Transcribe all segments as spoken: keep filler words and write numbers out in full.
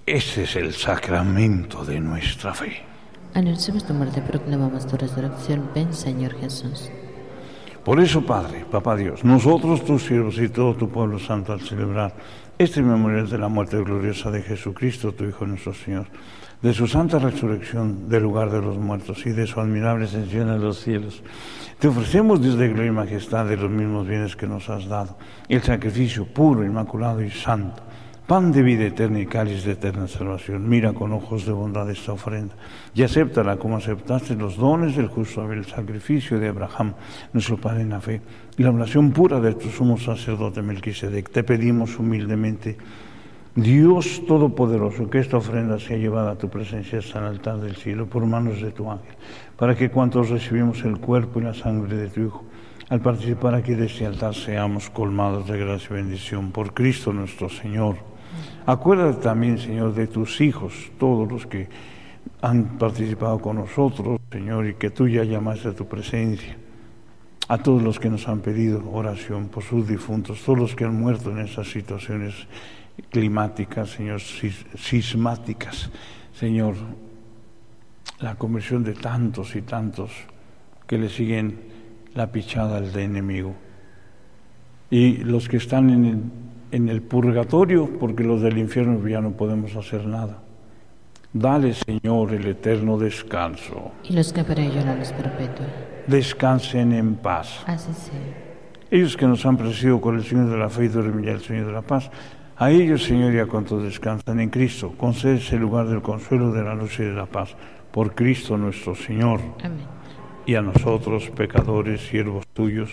Ese es el sacramento de nuestra fe. Anunciamos tu muerte, proclamamos tu resurrección. Ven, Señor Jesús. Por eso, Padre, Papá Dios, nosotros, tus siervos y todo tu pueblo santo, al celebrar este memorial de la muerte gloriosa de Jesucristo, tu Hijo nuestro Señor, de su santa resurrección del lugar de los muertos y de su admirable ascensión a los cielos, te ofrecemos desde gloria y majestad de los mismos bienes que nos has dado, el sacrificio puro, inmaculado y santo, pan de vida eterna y cáliz de eterna salvación. Mira con ojos de bondad esta ofrenda y acéptala como aceptaste los dones del justo Abel, el sacrificio de Abraham, nuestro Padre en la fe, y la oración pura de tu sumo sacerdote Melquisedec. Te pedimos humildemente, Dios Todopoderoso, que esta ofrenda sea llevada a tu presencia hasta el altar del cielo por manos de tu ángel, para que cuantos recibimos el cuerpo y la sangre de tu Hijo, al participar aquí de este altar, seamos colmados de gracia y bendición por Cristo nuestro Señor. Acuérdate también, Señor, de tus hijos, todos los que han participado con nosotros, Señor, y que tú ya llamaste a tu presencia. A todos los que nos han pedido oración por sus difuntos, todos los que han muerto en esas situaciones climáticas, Señor, sismáticas, Señor, la conversión de tantos y tantos que le siguen la pichada al enemigo. Y los que están en el en el purgatorio, porque los del infierno ya no podemos hacer nada. Dale, Señor, el eterno descanso. Y los que para ello no los perpetua. Descansen en paz. Así sea. Ellos que nos han precedido con el Señor de la fe y duermen ya el Señor de la paz, a ellos, Señor, y a cuantos descansan en Cristo, concede el lugar del consuelo, de la luz y de la paz. Por Cristo nuestro Señor. Amén. Y a nosotros, pecadores, siervos tuyos,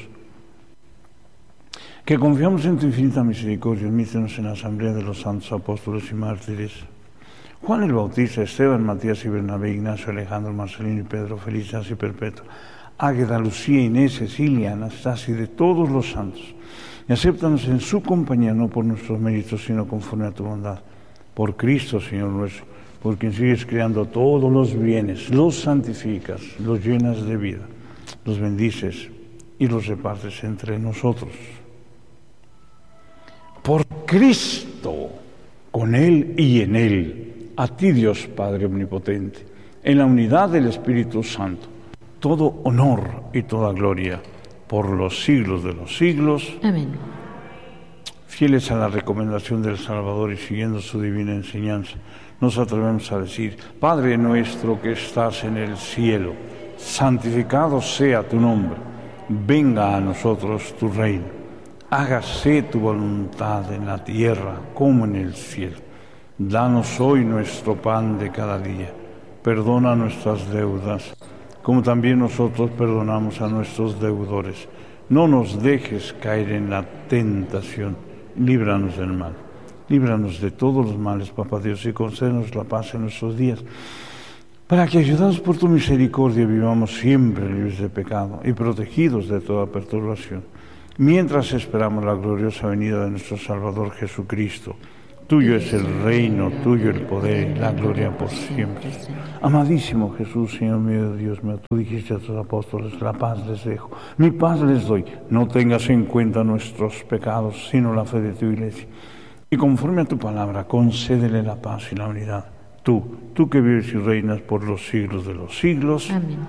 que confiamos en tu infinita misericordia, admítenos en la asamblea de los santos apóstoles y mártires, Juan el Bautista, Esteban, Matías y Bernabé, Ignacio, Alejandro, Marcelino y Pedro, Felicitas y Perpetua, Águeda, Lucía, Inés, Cecilia, Anastasia y de todos los santos, y acéptanos en su compañía, no por nuestros méritos, sino conforme a tu bondad. Por Cristo, Señor nuestro, por quien sigues creando todos los bienes, los santificas, los llenas de vida, los bendices y los repartes entre nosotros. Por Cristo, con Él y en Él, a ti Dios Padre Omnipotente, en la unidad del Espíritu Santo, todo honor y toda gloria por los siglos de los siglos. Amén. Fieles a la recomendación del Salvador y siguiendo su divina enseñanza, nos atrevemos a decir: Padre nuestro que estás en el cielo, santificado sea tu nombre, venga a nosotros tu reino. Hágase tu voluntad en la tierra como en el cielo. Danos hoy nuestro pan de cada día. Perdona nuestras deudas, como también nosotros perdonamos a nuestros deudores. No nos dejes caer en la tentación. Líbranos del mal. Líbranos de todos los males, Papá Dios, y concédenos la paz en nuestros días, para que, ayudados por tu misericordia, vivamos siempre libres de pecado y protegidos de toda perturbación, mientras esperamos la gloriosa venida de nuestro Salvador Jesucristo. Tuyo es el reino, tuyo el poder y la gloria por siempre. Amadísimo Jesús, Señor mío, Dios mío, tú dijiste a tus apóstoles: la paz les dejo, mi paz les doy. No tengas en cuenta nuestros pecados, sino la fe de tu Iglesia. Y conforme a tu palabra, concédele la paz y la unidad. Tú, tú que vives y reinas por los siglos de los siglos. Amén.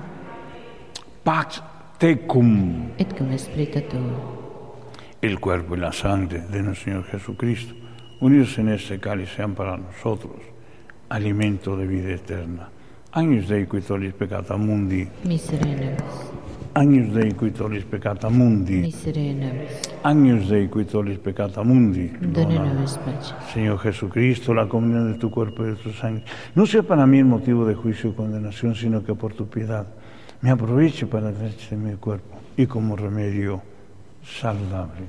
Pax tecum. Et cum spiritu tuo. El cuerpo y la sangre de nuestro Señor Jesucristo, unidos en este cáliz, sean para nosotros alimento de vida eterna. Agnus Dei qui tollis peccata mundi. Miserere nobis. Agnus Dei qui tollis peccata mundi. Miserere nobis. Agnus Dei qui tollis peccata mundi. Dona nobis pace. Señor Jesucristo, la comunión de tu cuerpo y de tu sangre no sea para mí el motivo de juicio y condenación, sino que por tu piedad me aproveche para hacerse mi cuerpo y como remedio saludable.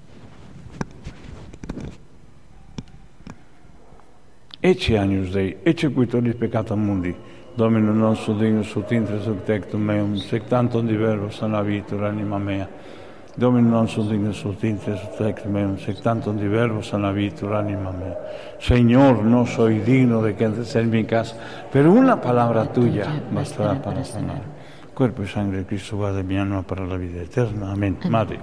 Ecce Agnus Dei, ecce qui tollis peccata mundi, Domino nostro Deus ut intres ut tectum meum, sec tantum diverbo sanavitur anima mea. Domino nostro Deus ut intres ut tectum meum, sec tantum diverbo sanavitur anima mea. Señor, no soy digno de que entres en mi casa, pero una palabra tuya bastará para sanar. Cuerpo y sangre de Cristo guarde mi alma para la vida eterna. Amén. Amén. Madre.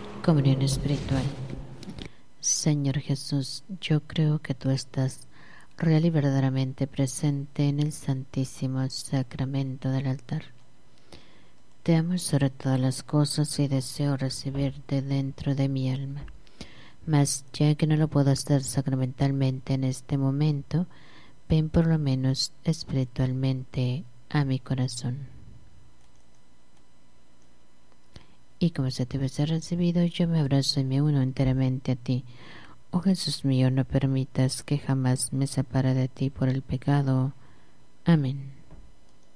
Comunión espiritual. Señor Jesús, yo creo que tú estás real y verdaderamente presente en el Santísimo Sacramento del altar. Te amo sobre todas las cosas y deseo recibirte dentro de mi alma. Mas ya que no lo puedo hacer sacramentalmente en este momento, ven por lo menos espiritualmente a mi corazón. Y como se te hubiese recibido, yo me abrazo y me uno enteramente a ti. Oh Jesús mío, no permitas que jamás me separe de ti por el pecado. Amén.